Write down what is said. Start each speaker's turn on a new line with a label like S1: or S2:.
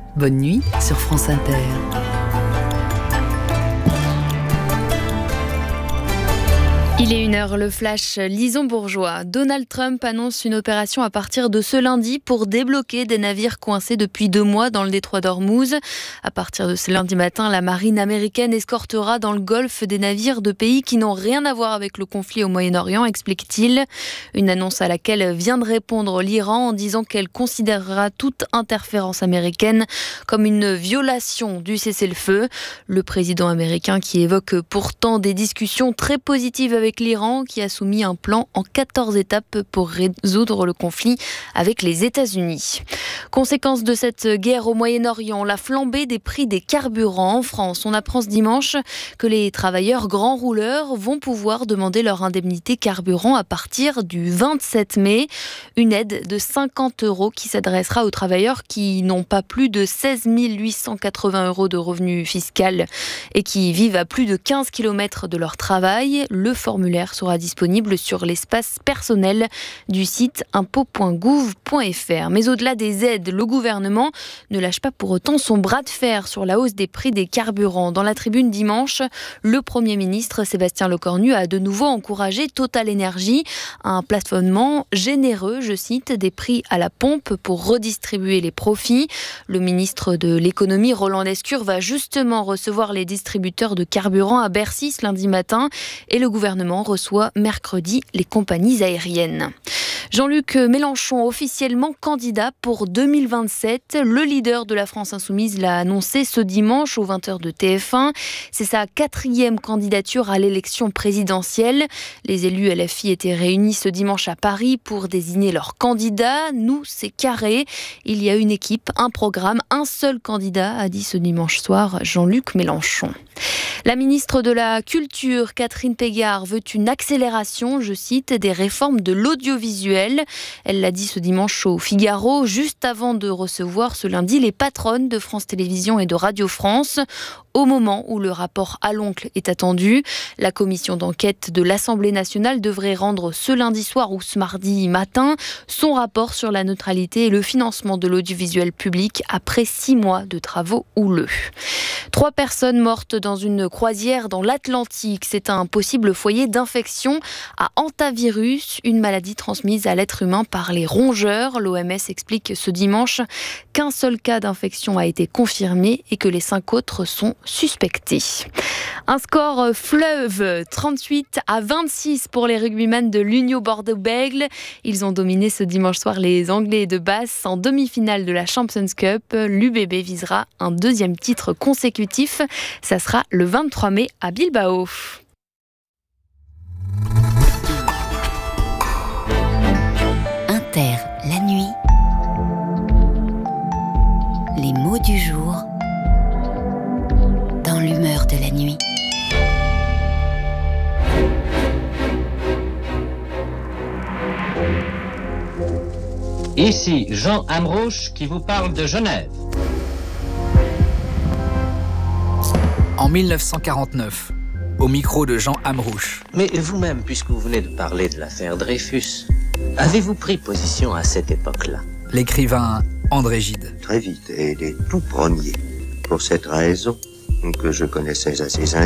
S1: Bonne nuit sur France Inter.
S2: Il est 1h, le flash Lison Bourgeois. Donald Trump annonce une opération à partir de ce lundi pour débloquer des navires coincés depuis 2 mois dans le détroit d'Ormuz. À partir de ce lundi matin, la marine américaine escortera dans le Golfe des navires de pays qui n'ont rien à voir avec le conflit au Moyen-Orient, explique-t-il. Une annonce à laquelle vient de répondre l'Iran en disant qu'elle considérera toute interférence américaine comme une violation du cessez-le-feu. Le président américain qui évoque pourtant des discussions très positives avec l'Iran qui a soumis un plan en 14 étapes pour résoudre le conflit avec les États-Unis. Conséquence de cette guerre au Moyen-Orient, la flambée des prix des carburants en France. On apprend ce dimanche que les travailleurs grands rouleurs vont pouvoir demander leur indemnité carburant à partir du 27 mai. Une aide de 50 € qui s'adressera aux travailleurs qui n'ont pas plus de 16 880 € de revenus fiscal et qui vivent à plus de 15 km de leur travail. Le formulaire sera disponible sur l'espace personnel du site impôts.gouv.fr. Mais au-delà des aides, le gouvernement ne lâche pas pour autant son bras de fer sur la hausse des prix des carburants. Dans la tribune dimanche, le Premier ministre Sébastien Lecornu a de nouveau encouragé Total Énergie à un plafonnement généreux, je cite, des prix à la pompe pour redistribuer les profits. Le ministre de l'économie, Roland Lescure, va justement recevoir les distributeurs de carburant à Bercy ce lundi matin et le gouvernement reçoit mercredi les compagnies aériennes. Jean-Luc Mélenchon, officiellement candidat pour 2027. Le leader de la France Insoumise l'a annoncé ce dimanche aux 20h de TF1. C'est sa 4e candidature à l'élection présidentielle. Les élus LFI étaient réunis ce dimanche à Paris pour désigner leur candidat. Nous, c'est carré. Il y a une équipe, un programme, un seul candidat, a dit ce dimanche soir Jean-Luc Mélenchon. La ministre de la Culture, Catherine Pégard, veut une accélération, je cite, des réformes de l'audiovisuel. Elle l'a dit ce dimanche au Figaro, juste avant de recevoir ce lundi les patronnes de France Télévisions et de Radio France. Au moment où le rapport à l'oncle est attendu, la commission d'enquête de l'Assemblée nationale devrait rendre ce lundi soir ou ce mardi matin son rapport sur la neutralité et le financement de l'audiovisuel public après 6 mois de travaux houleux. 3 personnes mortes dans une croisière dans l'Atlantique. C'est un possible foyer d'infection à hantavirus, une maladie transmise à l'être humain par les rongeurs. L'OMS explique ce dimanche qu'un seul cas d'infection a été confirmé et que les 5 autres sont suspectés. Un score fleuve, 38-26 pour les rugbymen de l'Union Bordeaux-Bègles. Ils ont dominé ce dimanche soir les Anglais de Basse en demi-finale de la Champions Cup. L'UBB visera un 2e titre consécutif. Ça sera le 23 mai à Bilbao.
S1: Inter, la nuit. Les mots du jour dans l'humeur de la nuit.
S3: Ici Jean Amrouche qui vous parle de Genève.
S4: En 1949, au micro de Jean Amrouche.
S5: Mais vous-même, puisque vous venez de parler de l'affaire Dreyfus, avez-vous pris position à cette époque-là ?
S4: L'écrivain André Gide.
S6: Très vite, et les tout premiers. Pour cette raison que je connaissais assez